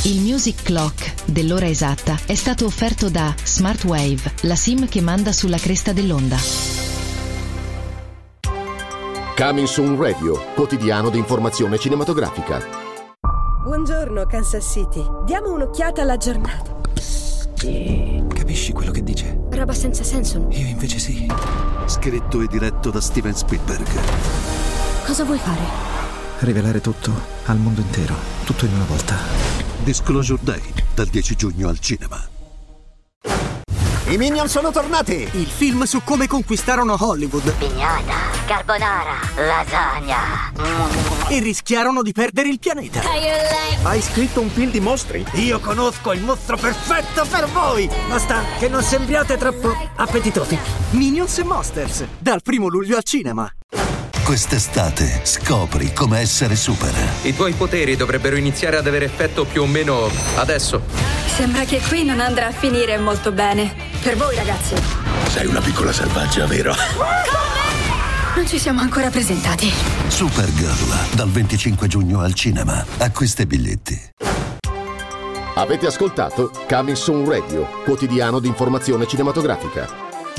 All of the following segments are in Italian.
Il Music Clock dell'ora esatta è stato offerto da Smartwave, la SIM che manda sulla cresta dell'onda. Coming Soon Radio, quotidiano di informazione cinematografica. Buongiorno Kansas City, diamo un'occhiata alla giornata. Capisci quello che dice? Roba senza senso. Io invece sì. Scritto e diretto da Steven Spielberg. Cosa vuoi fare? Rivelare tutto al mondo intero, tutto in una volta. Disclosure Day, dal 10 giugno al cinema. I Minion sono tornati! Il film su come conquistarono Hollywood. Pignata, carbonara, lasagna. E rischiarono di perdere il pianeta. Hai scritto un film di mostri? Io conosco il mostro perfetto per voi! Basta che non sembriate troppo appetitosi. Minions e Monsters, dal 1 luglio al cinema. Quest'estate scopri come essere super. I tuoi poteri dovrebbero iniziare ad avere effetto più o meno adesso. Sembra che qui non andrà a finire molto bene. Per voi, ragazzi. Sei una piccola selvaggia, vero? Non ci siamo ancora presentati. Supergirl, dal 25 giugno al cinema. Acquista i biglietti. Avete ascoltato Coming Soon Radio, quotidiano di informazione cinematografica.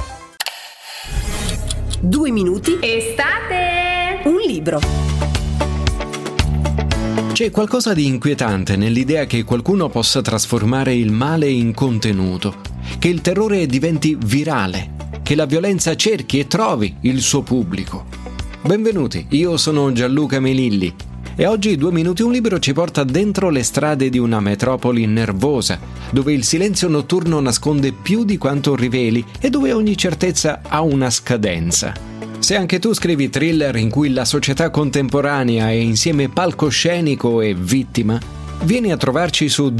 2 minuti. Estate! Un libro. C'è qualcosa di inquietante nell'idea che qualcuno possa trasformare il male in contenuto, che il terrore diventi virale, che la violenza cerchi e trovi il suo pubblico. Benvenuti, io sono Gianluca Melilli e oggi 2 minuti un libro ci porta dentro le strade di una metropoli nervosa, dove il silenzio notturno nasconde più di quanto riveli e dove ogni certezza ha una scadenza. Se anche tu scrivi thriller in cui la società contemporanea è insieme palcoscenico e vittima, vieni a trovarci su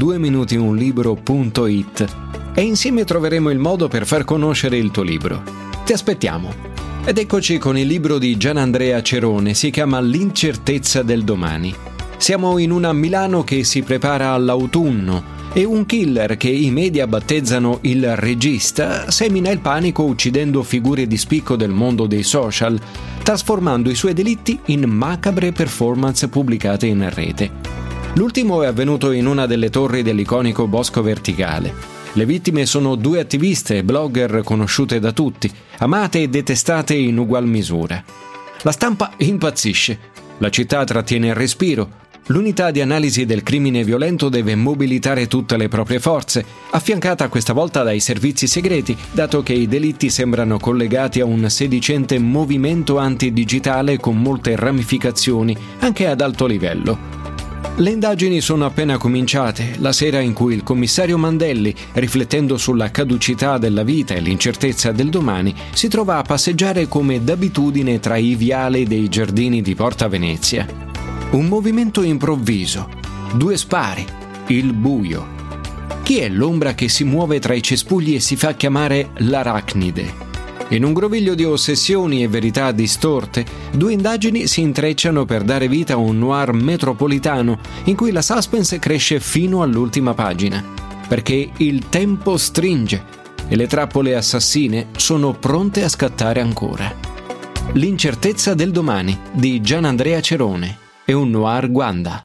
2minutiunlibro.it e insieme troveremo il modo per far conoscere il tuo libro. Ti aspettiamo. Ed eccoci con il libro di Gianandrea Cerone, si chiama L'incertezza del domani. Siamo in una Milano che si prepara all'autunno e un killer che i media battezzano il regista semina il panico uccidendo figure di spicco del mondo dei social, trasformando i suoi delitti in macabre performance pubblicate in rete. L'ultimo è avvenuto in una delle torri dell'iconico Bosco Verticale. Le vittime sono 2 attiviste e blogger conosciute da tutti, amate e detestate in ugual misura. La stampa impazzisce, la città trattiene il respiro, l'unità di analisi del crimine violento deve mobilitare tutte le proprie forze, affiancata questa volta dai servizi segreti, dato che i delitti sembrano collegati a un sedicente movimento antidigitale con molte ramificazioni, anche ad alto livello. Le indagini sono appena cominciate, la sera in cui il commissario Mandelli, riflettendo sulla caducità della vita e l'incertezza del domani, si trova a passeggiare come d'abitudine tra i viali dei giardini di Porta Venezia. Un movimento improvviso, 2 spari, il buio. Chi è l'ombra che si muove tra i cespugli e si fa chiamare l'arachnide? In un groviglio di ossessioni e verità distorte, 2 indagini si intrecciano per dare vita a un noir metropolitano in cui la suspense cresce fino all'ultima pagina, perché il tempo stringe e le trappole assassine sono pronte a scattare ancora. L'incertezza del domani di Gianandrea Cerone è un noir Guanda.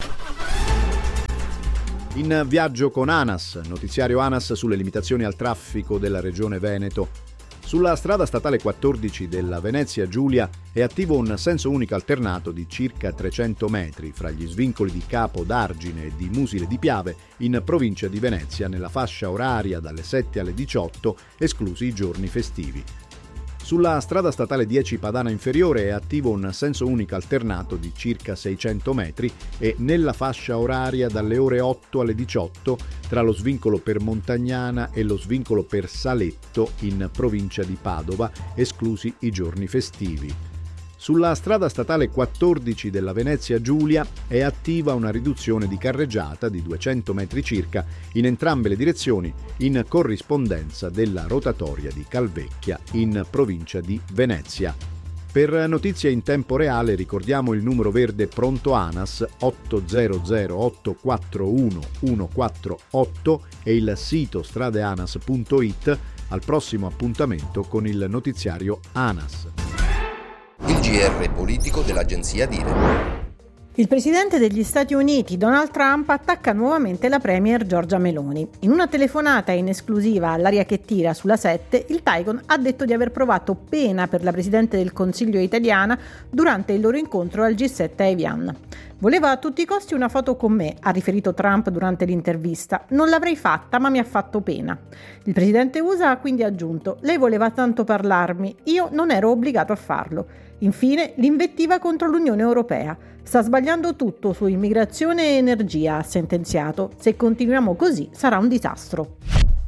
In viaggio con ANAS, notiziario ANAS sulle limitazioni al traffico della regione Veneto. Sulla strada statale 14 della Venezia Giulia è attivo un senso unico alternato di circa 300 metri fra gli svincoli di Capo d'Argine e di Musile di Piave in provincia di Venezia nella fascia oraria dalle 7 alle 18, esclusi i giorni festivi. Sulla strada statale 10 Padana Inferiore è attivo un senso unico alternato di circa 600 metri e nella fascia oraria dalle ore 8 alle 18 tra lo svincolo per Montagnana e lo svincolo per Saletto in provincia di Padova, esclusi i giorni festivi. Sulla strada statale 14 della Venezia Giulia è attiva una riduzione di carreggiata di 200 metri circa in entrambe le direzioni in corrispondenza della rotatoria di Calvecchia in provincia di Venezia. Per notizie in tempo reale ricordiamo il numero verde pronto ANAS 800 841 148 e il sito stradeanas.it. Al prossimo appuntamento con il notiziario ANAS. Il GR politico dell'agenzia Dire. Il presidente degli Stati Uniti, Donald Trump, attacca nuovamente la premier Giorgia Meloni. In una telefonata in esclusiva all'Aria che tira sulla 7, il Tycoon ha detto di aver provato pena per la presidente del Consiglio italiana durante il loro incontro al G7 a Evian. Voleva a tutti i costi una foto con me, ha riferito Trump durante l'intervista. Non l'avrei fatta, ma mi ha fatto pena. Il presidente USA ha quindi aggiunto: lei voleva tanto parlarmi, io non ero obbligato a farlo. Infine, l'invettiva contro l'Unione Europea. Sta sbagliando tutto su immigrazione e energia, ha sentenziato. Se continuiamo così sarà un disastro.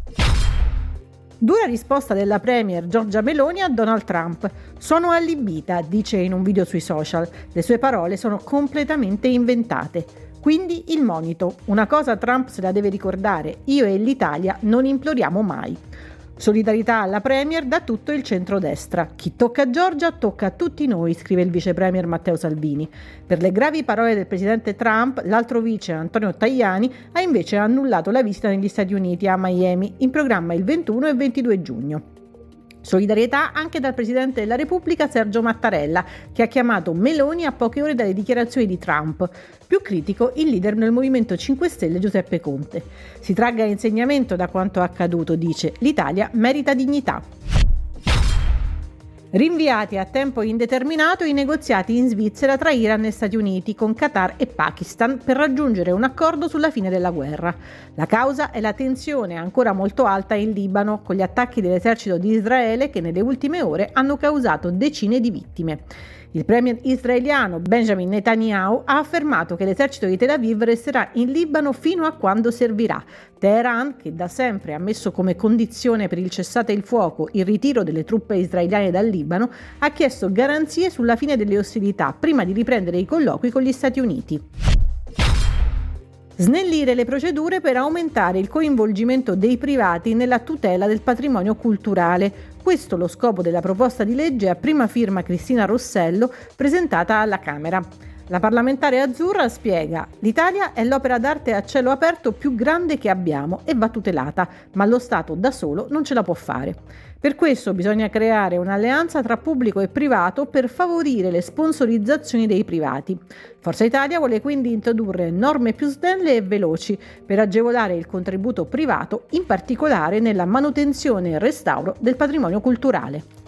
Dura risposta della premier Giorgia Meloni a Donald Trump. Sono allibita, dice in un video sui social. Le sue parole sono completamente inventate. Quindi il monito. Una cosa Trump se la deve ricordare. Io e l'Italia non imploriamo mai. Solidarietà alla premier da tutto il centrodestra. Chi tocca a Giorgia tocca a tutti noi, scrive il vice premier Matteo Salvini. Per le gravi parole del presidente Trump, l'altro vice Antonio Tajani ha invece annullato la visita negli Stati Uniti a Miami, in programma il 21 e 22 giugno. Solidarietà anche dal Presidente della Repubblica Sergio Mattarella, che ha chiamato Meloni a poche ore dalle dichiarazioni di Trump. Più critico il leader del Movimento 5 Stelle Giuseppe Conte. Si tragga insegnamento da quanto accaduto, dice, l'Italia merita dignità. Rinviati a tempo indeterminato i negoziati in Svizzera tra Iran e Stati Uniti con Qatar e Pakistan per raggiungere un accordo sulla fine della guerra. La causa è la tensione ancora molto alta in Libano, con gli attacchi dell'esercito di Israele che nelle ultime ore hanno causato decine di vittime. Il premier israeliano Benjamin Netanyahu ha affermato che l'esercito di Tel Aviv resterà in Libano fino a quando servirà. Teheran, che da sempre ha messo come condizione per il cessate il fuoco il ritiro delle truppe israeliane dal Libano, ha chiesto garanzie sulla fine delle ostilità prima di riprendere i colloqui con gli Stati Uniti. Snellire le procedure per aumentare il coinvolgimento dei privati nella tutela del patrimonio culturale. Questo è lo scopo della proposta di legge a prima firma Cristina Rossello presentata alla Camera. La parlamentare azzurra spiega: l'Italia è l'opera d'arte a cielo aperto più grande che abbiamo e va tutelata, ma lo Stato da solo non ce la può fare. Per questo bisogna creare un'alleanza tra pubblico e privato per favorire le sponsorizzazioni dei privati. Forza Italia vuole quindi introdurre norme più snelle e veloci per agevolare il contributo privato, in particolare nella manutenzione e restauro del patrimonio culturale.